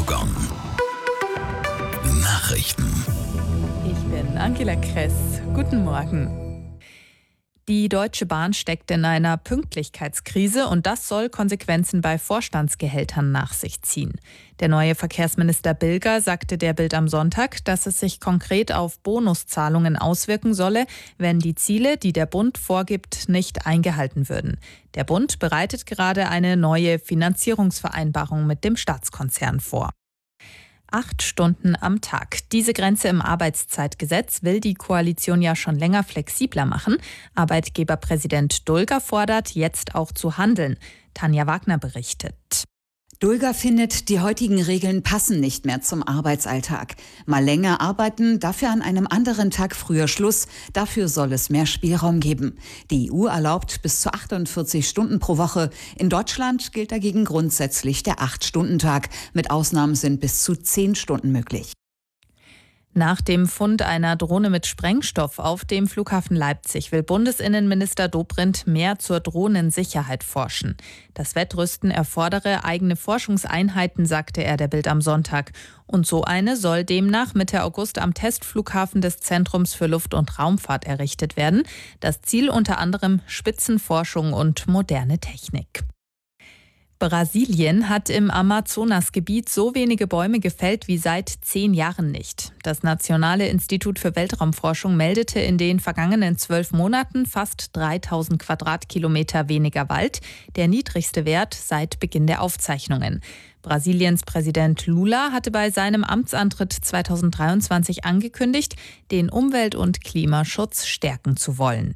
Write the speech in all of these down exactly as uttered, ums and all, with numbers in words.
Argon. Nachrichten. Ich bin Angela Kress. Guten Morgen. Die Deutsche Bahn steckt in einer Pünktlichkeitskrise und das soll Konsequenzen bei Vorstandsgehältern nach sich ziehen. Der neue Verkehrsminister Bilger sagte der Bild am Sonntag, dass es sich konkret auf Bonuszahlungen auswirken solle, wenn die Ziele, die der Bund vorgibt, nicht eingehalten würden. Der Bund bereitet gerade eine neue Finanzierungsvereinbarung mit dem Staatskonzern vor. Acht Stunden am Tag. Diese Grenze im Arbeitszeitgesetz will die Koalition ja schon länger flexibler machen. Arbeitgeberpräsident Dulger fordert, jetzt auch zu handeln. Tanja Wagner berichtet. Dulger findet, die heutigen Regeln passen nicht mehr zum Arbeitsalltag. Mal länger arbeiten, dafür an einem anderen Tag früher Schluss. Dafür soll es mehr Spielraum geben. Die E U erlaubt bis zu achtundvierzig Stunden pro Woche. In Deutschland gilt dagegen grundsätzlich der acht-Stunden-Tag. Mit Ausnahmen sind bis zu zehn Stunden möglich. Nach dem Fund einer Drohne mit Sprengstoff auf dem Flughafen Leipzig will Bundesinnenminister Dobrindt mehr zur Drohnensicherheit forschen. Das Wettrüsten erfordere eigene Forschungseinheiten, sagte er der Bild am Sonntag. Und so eine soll demnach Mitte August am Testflughafen des Zentrums für Luft- und Raumfahrt errichtet werden. Das Ziel unter anderem Spitzenforschung und moderne Technik. Brasilien hat im Amazonasgebiet so wenige Bäume gefällt wie seit zehn Jahren nicht. Das Nationale Institut für Weltraumforschung meldete in den vergangenen zwölf Monaten fast dreitausend Quadratkilometer weniger Wald, der niedrigste Wert seit Beginn der Aufzeichnungen. Brasiliens Präsident Lula hatte bei seinem Amtsantritt zweitausenddreiundzwanzig angekündigt, den Umwelt- und Klimaschutz stärken zu wollen.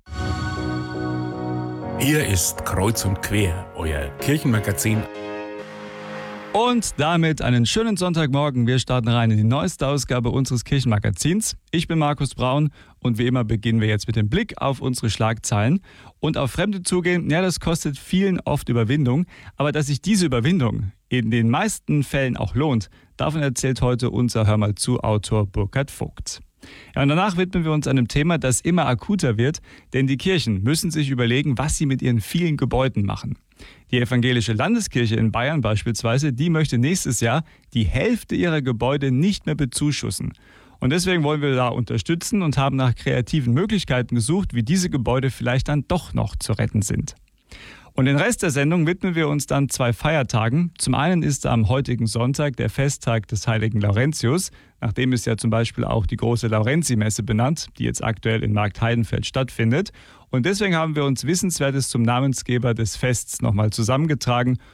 Hier ist Kreuz und Quer, euer Kirchenmagazin. Und damit einen schönen Sonntagmorgen. Wir starten rein in die neueste Ausgabe unseres Kirchenmagazins. Ich bin Markus Braun und wie immer beginnen wir jetzt mit dem Blick auf unsere Schlagzeilen. Und auf Fremde zugehen, ja, das kostet vielen oft Überwindung. Aber dass sich diese Überwindung in den meisten Fällen auch lohnt, davon erzählt heute unser Hör mal zu Autor Burkhard Vogt. Ja, und danach widmen wir uns einem Thema, das immer akuter wird, denn die Kirchen müssen sich überlegen, was sie mit ihren vielen Gebäuden machen. Die evangelische Landeskirche in Bayern beispielsweise, die möchte nächstes Jahr die Hälfte ihrer Gebäude nicht mehr bezuschussen. Und deswegen wollen wir da unterstützen und haben nach kreativen Möglichkeiten gesucht, wie diese Gebäude vielleicht dann doch noch zu retten sind. Und den Rest der Sendung widmen wir uns dann zwei Feiertagen. Zum einen ist am heutigen Sonntag der Festtag des heiligen Laurentius. Nach dem ist ja zum Beispiel auch die große Laurenzimesse benannt, die jetzt aktuell in Marktheidenfeld stattfindet. Und deswegen haben wir uns Wissenswertes zum Namensgeber des Fests nochmal zusammengetragen